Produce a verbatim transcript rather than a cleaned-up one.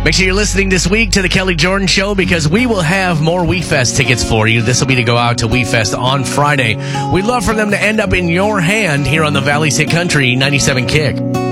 Make sure you're listening this week to the Kelly Jordan Show because we will have more WeFest tickets for you. This will be to go out to WeFest on Friday. We'd love for them to end up in your hand here on the Valley's Hit Country ninety-seven Kick.